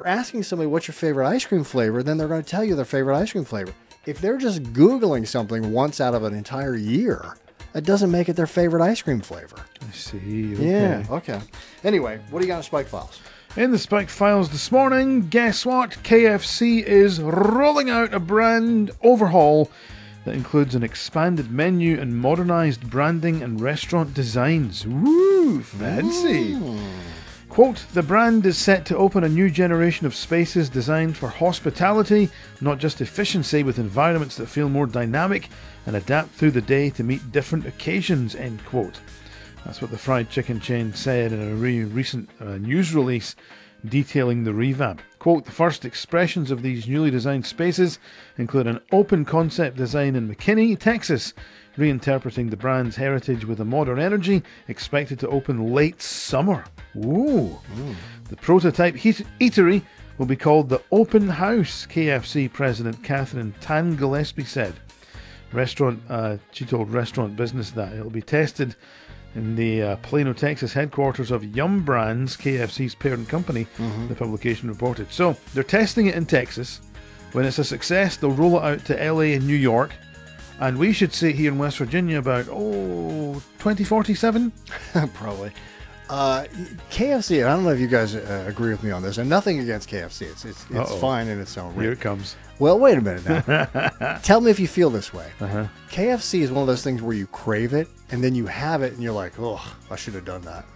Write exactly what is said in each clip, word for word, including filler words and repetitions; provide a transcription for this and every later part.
asking somebody what's your favorite ice cream flavor, then they're going to tell you their favorite ice cream flavor. If they're just Googling something once out of an entire year, that doesn't make it their favorite ice cream flavor. I see. Okay. Yeah, okay. Anyway, what do you got in Spike Files? In the Spike Files this morning, guess what? K F C is rolling out a brand overhaul that includes an expanded menu and modernized branding and restaurant designs. Woo, fancy. Mm. Quote, the brand is set to open a new generation of spaces designed for hospitality, not just efficiency, with environments that feel more dynamic and adapt through the day to meet different occasions, end quote. That's what the fried chicken chain said in a re- recent uh, news release detailing the revamp. Quote, the first expressions of these newly designed spaces include an open concept design in McKinney, Texas, reinterpreting the brand's heritage with a modern energy, expected to open late summer. Ooh. Mm. The prototype heat- eatery will be called the Open House, K F C President Catherine Tan Gillespie said. Restaurant, uh, she told Restaurant Business that it'll be tested in the uh, Plano, Texas headquarters of Yum Brands, K F C's parent company, mm-hmm. the publication reported. So, they're testing it in Texas. When it's a success, they'll roll it out to L A and New York. And we should see it here in West Virginia about, oh, twenty forty-seven? Probably. Uh, K F C, I don't know if you guys uh, agree with me on this, and nothing against K F C. It's it's, it's fine in its own way. Here it comes. Well, wait a minute now. Tell me if you feel this way. Uh-huh. K F C is one of those things where you crave it, and then you have it, and you're like, oh, I should have done that.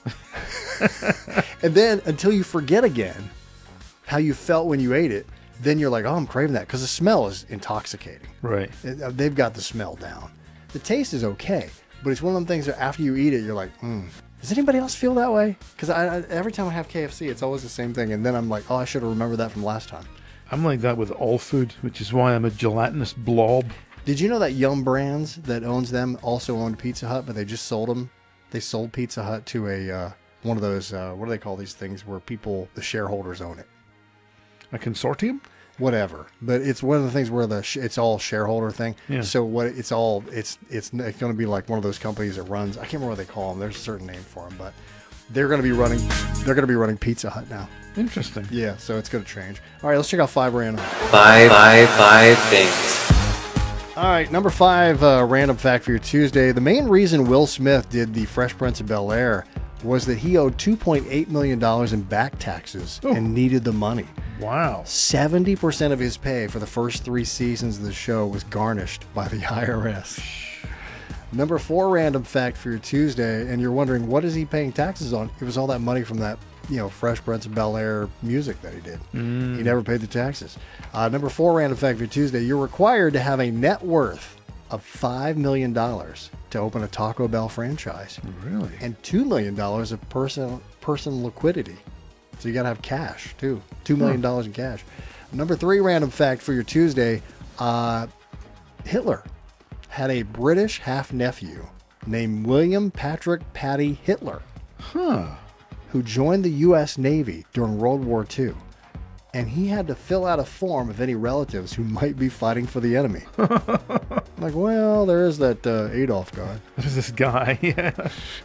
And then until you forget again how you felt when you ate it, then you're like, oh, I'm craving that, because the smell is intoxicating. Right. They've got the smell down. The taste is okay, but it's one of them things that after you eat it, you're like, hmm. Does anybody else feel that way? Because I, I, every time I have K F C, it's always the same thing. And then I'm like, oh, I should have remembered that from last time. I'm like that with all food, which is why I'm a gelatinous blob. Did you know that Yum Brands that owns them also owned Pizza Hut, but they just sold them? They sold Pizza Hut to a uh, one of those, uh, what do they call these things where people, the shareholders own it? A consortium? Whatever, but it's one of the things where the sh- it's all shareholder thing. Yeah. So what it's all it's it's going to be like one of those companies that runs. I can't remember what they call them. There's a certain name for them, but they're going to be running. They're going to be running Pizza Hut now. Interesting. Yeah, so it's going to change. All right, let's check out five random. Five five five things. All right, number five uh, random fact for your Tuesday. The main reason Will Smith did the Fresh Prince of Bel-Air was that he owed two point eight million dollars in back taxes Ooh. and needed the money. Wow. seventy percent of his pay for the first three seasons of the show was garnished by the I R S. Number four random fact for your Tuesday, and you're wondering, what is he paying taxes on? It was all that money from that, you know, Fresh Prince of Bel-Air music that he did. Mm. He never paid the taxes. Uh, number four random fact for your Tuesday, you're required to have a net worth of five million dollars to open a Taco Bell franchise. Really? And two million dollars of person, person liquidity. So you got to have cash, too. two million dollars in cash. Number three random fact for your Tuesday. Uh, Hitler had a British half-nephew named William Patrick Paddy Hitler. Huh. Who joined the U S Navy during World War Two. And he had to fill out a form of any relatives who might be fighting for the enemy. Like, well, there is that uh, Adolf guy. There's this guy, yeah.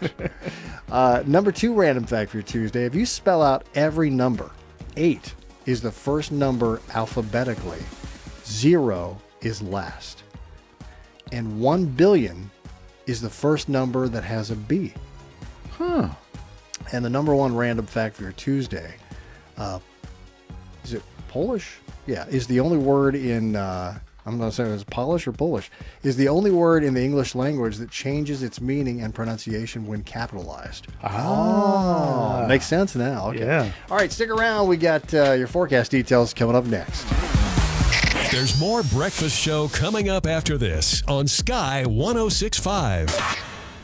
uh, number two random fact for your Tuesday. If you spell out every number, eight is the first number alphabetically. Zero is last. And one billion is the first number that has a B. Huh. And the number one random fact for your Tuesday, uh, is it Polish? Yeah, is the only word in, uh, I'm not saying it's Polish or Polish, is the only word in the English language that changes its meaning and pronunciation when capitalized. Ah. Oh, makes sense now. Okay. Yeah. All right, stick around. We got uh, your forecast details coming up next. There's more Breakfast Show coming up after this on Sky one oh six point five.